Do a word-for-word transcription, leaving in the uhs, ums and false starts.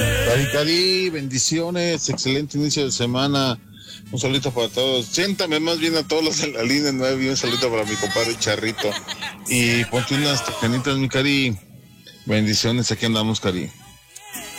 Cari, Cari, bendiciones, excelente inicio de semana. Un saludito para todos. Siéntame más bien a todos los en la línea nueve y un saludito para mi compadre Charrito. Y ponte unas tejanitas, mi Cari. Bendiciones, aquí andamos, Cari.